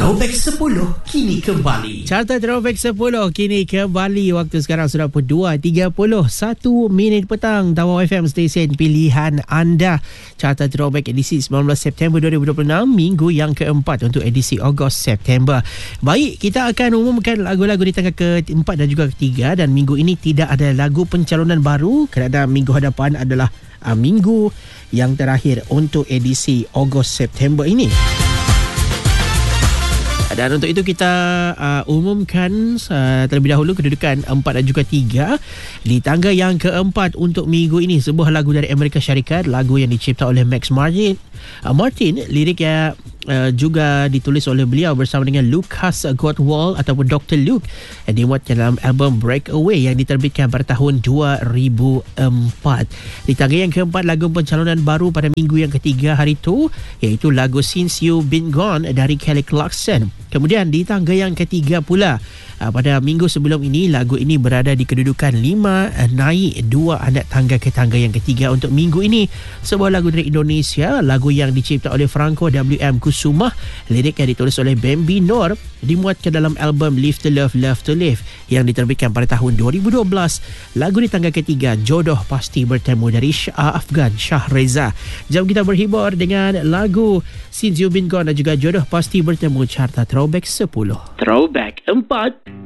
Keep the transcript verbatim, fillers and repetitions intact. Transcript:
Throwback sepuluh kini kembali. Carta Throwback sepuluh kini kembali. Waktu sekarang sudah pukul dua tiga puluh satu minit petang. Tawau F M stesen pilihan anda. Carta Throwback edisi sembilan belas September dua ribu dua puluh enam, minggu yang keempat untuk edisi Ogos September. Baik, kita akan umumkan lagu-lagu di tangga keempat dan juga ketiga, dan minggu ini tidak ada lagu pencalonan baru kerana minggu hadapan adalah uh, minggu yang terakhir untuk edisi Ogos September ini. Dan untuk itu kita uh, umumkan uh, terlebih dahulu kedudukan empat dan juga tiga. Di tangga yang keempat untuk minggu ini, sebuah lagu dari Amerika Syarikat, lagu yang dicipta oleh Max Martin. Uh, Martin, lirik yang uh, juga ditulis oleh beliau bersama dengan Lucas Gottwald ataupun doktor Luke, yang dimuatkan dalam album Breakaway yang diterbitkan pada tahun dua ribu empat. Di tangga yang keempat, lagu pencalonan baru pada minggu yang ketiga hari itu, iaitu lagu Since You've Been Gone dari Kelly Clarkson. Kemudian di tangga yang ketiga pula, pada minggu sebelum ini, lagu ini berada di kedudukan lima, naik dua anak tangga ke tangga yang ketiga untuk minggu ini. Sebuah lagu dari Indonesia, lagu yang dicipta oleh Franco W M Kusumah, lirik yang ditulis oleh Bambi Noor, dimuatkan dalam album Live to Love, Love to Live yang diterbitkan pada tahun dua ribu dua belas. Lagu di tangga ketiga, Jodoh Pasti Bertemu dari Shah Afgan Shah Reza. Jom kita berhibur dengan lagu Since You've Been Gone dan juga Jodoh Pasti Bertemu. Carta Throwback sepuluh. Throwback empat.